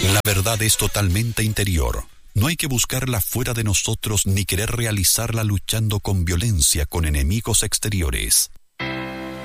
La verdad es totalmente interior. No hay que buscarla fuera de nosotros ni querer realizarla luchando con violencia con enemigos exteriores.